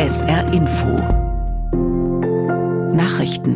SR Info Nachrichten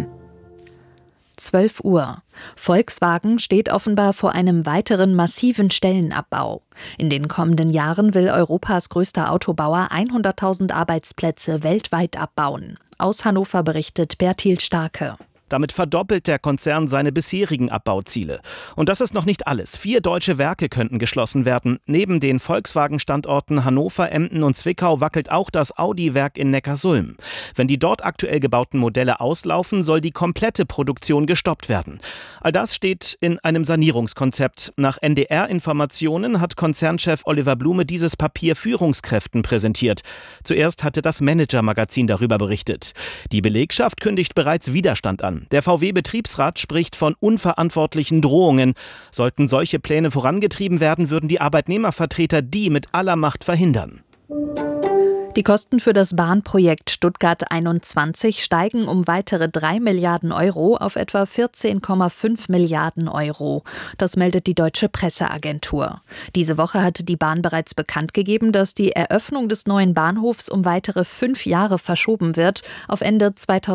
12 Uhr. Volkswagen steht offenbar vor einem weiteren massiven Stellenabbau. In den kommenden Jahren will Europas größter Autobauer 100.000 Arbeitsplätze weltweit abbauen. Aus Hannover berichtet Bertil Starke. Damit verdoppelt der Konzern seine bisherigen Abbauziele. Und das ist noch nicht alles. 4 deutsche Werke könnten geschlossen werden. Neben den Volkswagen-Standorten Hannover, Emden und Zwickau wackelt auch das Audi-Werk in Neckarsulm. Wenn die dort aktuell gebauten Modelle auslaufen, soll die komplette Produktion gestoppt werden. All das steht in einem Sanierungskonzept. Nach NDR-Informationen hat Konzernchef Oliver Blume dieses Papier Führungskräften präsentiert. Zuerst hatte das Manager-Magazin darüber berichtet. Die Belegschaft kündigt bereits Widerstand an. Der VW-Betriebsrat spricht von unverantwortlichen Drohungen. Sollten solche Pläne vorangetrieben werden, würden die Arbeitnehmervertreter die mit aller Macht verhindern. Die Kosten für das Bahnprojekt Stuttgart 21 steigen um weitere 3 Milliarden Euro auf etwa 14,5 Milliarden Euro. Das meldet die Deutsche Presseagentur. Diese Woche hatte die Bahn bereits bekannt gegeben, dass die Eröffnung des neuen Bahnhofs um weitere 5 Jahre verschoben wird, auf Ende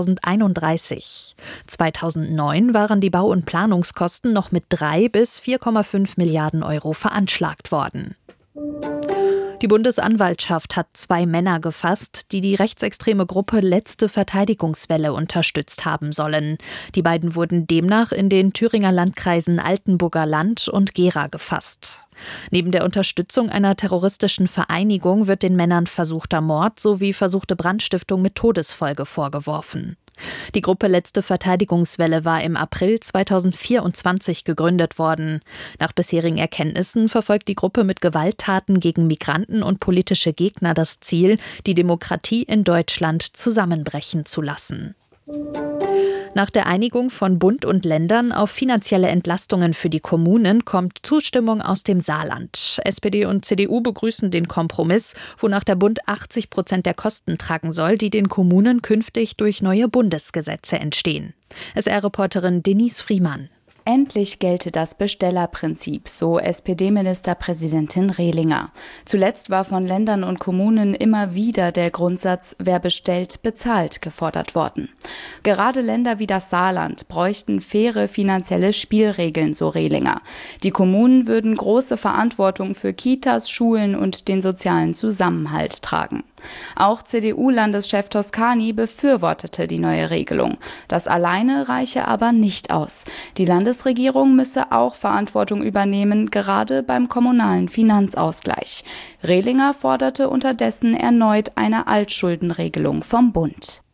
2031. 2009 waren die Bau- und Planungskosten noch mit 3 bis 4,5 Milliarden Euro veranschlagt worden. Die Bundesanwaltschaft hat 2 Männer gefasst, die die rechtsextreme Gruppe Letzte Verteidigungswelle unterstützt haben sollen. Die beiden wurden demnach in den Thüringer Landkreisen Altenburger Land und Gera gefasst. Neben der Unterstützung einer terroristischen Vereinigung wird den Männern versuchter Mord sowie versuchte Brandstiftung mit Todesfolge vorgeworfen. Die Gruppe Letzte Verteidigungswelle war im April 2024 gegründet worden. Nach bisherigen Erkenntnissen verfolgt die Gruppe mit Gewalttaten gegen Migranten und politische Gegner das Ziel, die Demokratie in Deutschland zusammenbrechen zu lassen. Nach der Einigung von Bund und Ländern auf finanzielle Entlastungen für die Kommunen kommt Zustimmung aus dem Saarland. SPD und CDU begrüßen den Kompromiss, wonach der Bund 80% der Kosten tragen soll, die den Kommunen künftig durch neue Bundesgesetze entstehen. SR-Reporterin Denise Friemann. Endlich gelte das Bestellerprinzip, so SPD-Ministerpräsidentin Rehlinger. Zuletzt war von Ländern und Kommunen immer wieder der Grundsatz, wer bestellt, bezahlt, gefordert worden. Gerade Länder wie das Saarland bräuchten faire finanzielle Spielregeln, so Rehlinger. Die Kommunen würden große Verantwortung für Kitas, Schulen und den sozialen Zusammenhalt tragen. Auch CDU-Landeschef Toscani befürwortete die neue Regelung. Das alleine reiche aber nicht aus. Die Landesregierung müsse auch Verantwortung übernehmen, gerade beim kommunalen Finanzausgleich. Rehlinger forderte unterdessen erneut eine Altschuldenregelung vom Bund.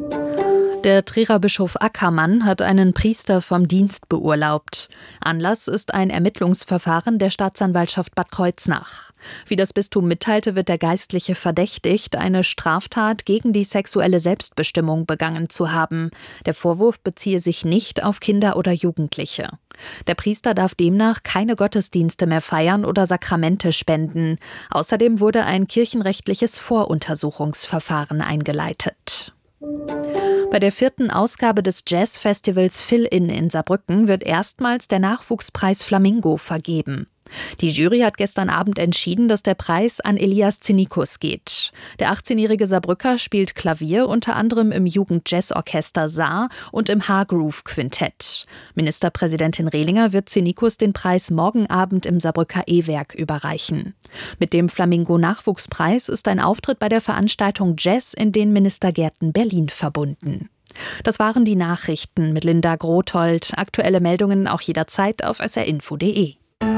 Der Trierer Bischof Ackermann hat einen Priester vom Dienst beurlaubt. Anlass ist ein Ermittlungsverfahren der Staatsanwaltschaft Bad Kreuznach. Wie das Bistum mitteilte, wird der Geistliche verdächtigt, eine Straftat gegen die sexuelle Selbstbestimmung begangen zu haben. Der Vorwurf beziehe sich nicht auf Kinder oder Jugendliche. Der Priester darf demnach keine Gottesdienste mehr feiern oder Sakramente spenden. Außerdem wurde ein kirchenrechtliches Voruntersuchungsverfahren eingeleitet. Bei der 4. Ausgabe des Jazzfestivals Fill-In in Saarbrücken wird erstmals der Nachwuchspreis Flamingo vergeben. Die Jury hat gestern Abend entschieden, dass der Preis an Elias Zinnikus geht. Der 18-jährige Saarbrücker spielt Klavier, unter anderem im Jugendjazzorchester Saar und im Hargroove-Quintett. Ministerpräsidentin Rehlinger wird Zinnikus den Preis morgen Abend im Saarbrücker E-Werk überreichen. Mit dem Flamingo-Nachwuchspreis ist ein Auftritt bei der Veranstaltung Jazz in den Ministergärten Berlin verbunden. Das waren die Nachrichten mit Linda Grothold. Aktuelle Meldungen auch jederzeit auf srinfo.de.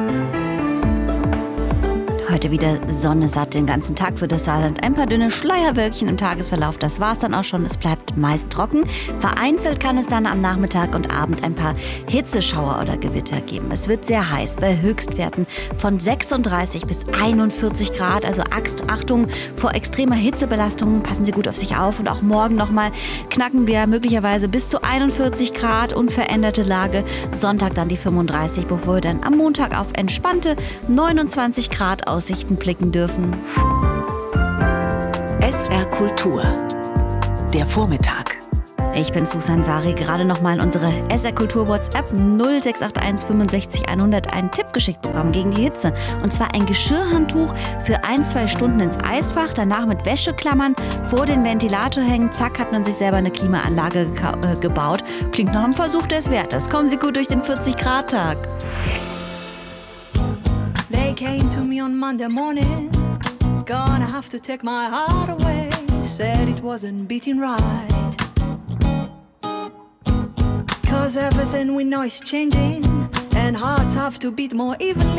Heute wieder Sonne satt den ganzen Tag für das Saarland. Ein paar dünne Schleierwölkchen im Tagesverlauf, das war's dann auch schon. Es bleibt meist trocken. Vereinzelt kann es dann am Nachmittag und Abend ein paar Hitzeschauer oder Gewitter geben. Es wird sehr heiß bei Höchstwerten von 36 bis 41 Grad. Also Achtung vor extremer Hitzebelastung. Passen Sie gut auf sich auf. Und auch morgen nochmal knacken wir möglicherweise bis zu 41 Grad. Unveränderte Lage. Sonntag dann die 35, bevor wir dann am Montag auf entspannte 29 Grad Aussichten blicken dürfen. SR Kultur. Der Vormittag. Ich bin Susan Sari, gerade noch mal in unsere SR Kultur WhatsApp 0681 65 100 einen Tipp geschickt bekommen gegen die Hitze. Und zwar ein Geschirrhandtuch für 1-2 Stunden ins Eisfach, danach mit Wäscheklammern vor den Ventilator hängen. Zack, hat man sich selber eine Klimaanlage gebaut. Klingt nach einem Versuch, der es wert ist. Kommen Sie gut durch den 40-Grad-Tag. They came to me on Monday morning, gonna have to take my heart away. Said it wasn't beating right, 'cause everything we know is changing, and hearts have to beat more evenly.